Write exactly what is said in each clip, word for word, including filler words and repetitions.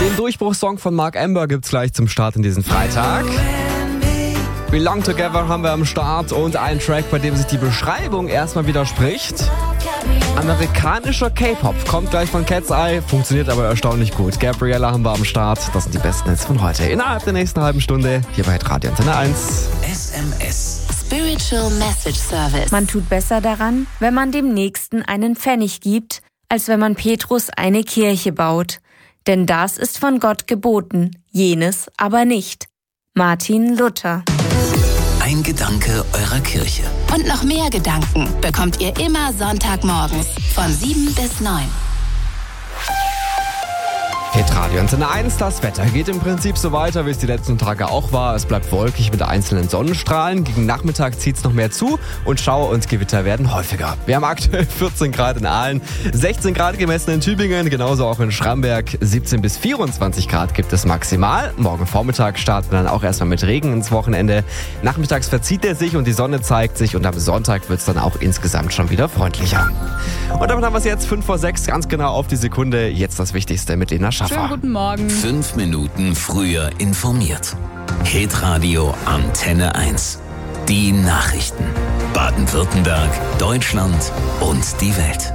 Den Durchbruchssong von Mark Amber gibt's gleich zum Start in diesen Freitag. Belong Together haben wir am Start und einen Track, bei dem sich die Beschreibung erstmal widerspricht. Amerikanischer K-Pop kommt gleich von Cat's Eye, funktioniert aber erstaunlich gut. Gabriella haben wir am Start. Das sind die besten Hits von heute. Innerhalb der nächsten halben Stunde hier bei Radio Antenne eins. S M S. Spiritual Message Service. Man tut besser daran, wenn man dem Nächsten einen Pfennig gibt, als wenn man Petrus eine Kirche baut. Denn das ist von Gott geboten, jenes aber nicht. Martin Luther. Ein Gedanke eurer Kirche. Und noch mehr Gedanken bekommt ihr immer Sonntagmorgens von sieben bis neun. Hit Radio Antenne eins, das Wetter geht im Prinzip so weiter, wie es die letzten Tage auch war. Es bleibt wolkig mit einzelnen Sonnenstrahlen. Gegen Nachmittag zieht es noch mehr zu und Schauer und Gewitter werden häufiger. Wir haben aktuell vierzehn Grad in Aalen, sechzehn Grad gemessen in Tübingen, genauso auch in Schramberg. siebzehn bis vierundzwanzig Grad gibt es maximal. Morgen Vormittag starten wir dann auch erstmal mit Regen ins Wochenende. Nachmittags verzieht er sich und die Sonne zeigt sich und am Sonntag wird es dann auch insgesamt schon wieder freundlicher. Und damit haben wir es jetzt fünf vor sechs, ganz genau auf die Sekunde. Jetzt das Wichtigste mit Lena Schaffer. Schönen guten Morgen. Fünf Minuten früher informiert. Hit Radio Antenne eins. Die Nachrichten. Baden-Württemberg, Deutschland und die Welt.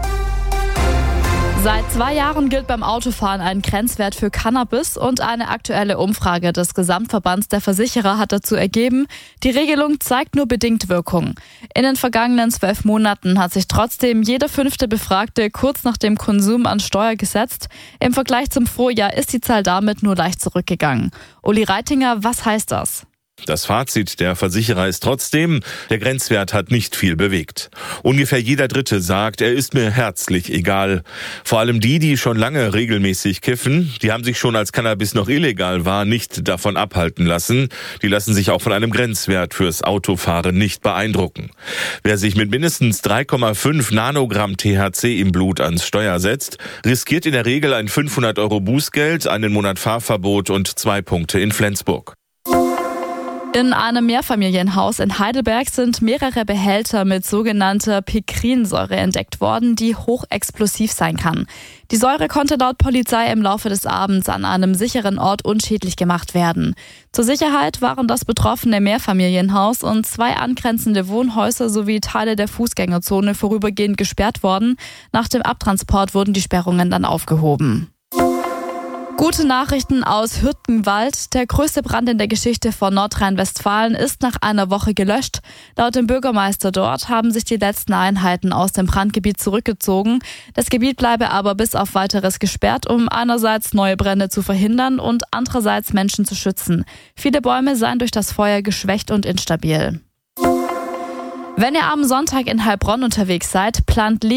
Seit zwei Jahren gilt beim Autofahren ein Grenzwert für Cannabis und eine aktuelle Umfrage des Gesamtverbands der Versicherer hat dazu ergeben, die Regelung zeigt nur bedingt Wirkung. In den vergangenen zwölf Monaten hat sich trotzdem jeder fünfte Befragte kurz nach dem Konsum an Steuer gesetzt. Im Vergleich zum Vorjahr ist die Zahl damit nur leicht zurückgegangen. Uli Reitinger, was heißt das? Das Fazit der Versicherer ist trotzdem, der Grenzwert hat nicht viel bewegt. Ungefähr jeder Dritte sagt, er ist mir herzlich egal. Vor allem die, die schon lange regelmäßig kiffen, die haben sich schon als Cannabis noch illegal war, nicht davon abhalten lassen. Die lassen sich auch von einem Grenzwert fürs Autofahren nicht beeindrucken. Wer sich mit mindestens drei Komma fünf Nanogramm T H C im Blut ans Steuer setzt, riskiert in der Regel ein fünfhundert Euro Bußgeld, einen Monat Fahrverbot und zwei Punkte in Flensburg. In einem Mehrfamilienhaus in Heidelberg sind mehrere Behälter mit sogenannter Pikrinsäure entdeckt worden, die hochexplosiv sein kann. Die Säure konnte laut Polizei im Laufe des Abends an einem sicheren Ort unschädlich gemacht werden. Zur Sicherheit waren das betroffene Mehrfamilienhaus und zwei angrenzende Wohnhäuser sowie Teile der Fußgängerzone vorübergehend gesperrt worden. Nach dem Abtransport wurden die Sperrungen dann aufgehoben. Gute Nachrichten aus Hürtgenwald. Der größte Brand in der Geschichte von Nordrhein-Westfalen ist nach einer Woche gelöscht. Laut dem Bürgermeister dort haben sich die letzten Einheiten aus dem Brandgebiet zurückgezogen. Das Gebiet bleibe aber bis auf Weiteres gesperrt, um einerseits neue Brände zu verhindern und andererseits Menschen zu schützen. Viele Bäume seien durch das Feuer geschwächt und instabil. Wenn ihr am Sonntag in Heilbronn unterwegs seid, plant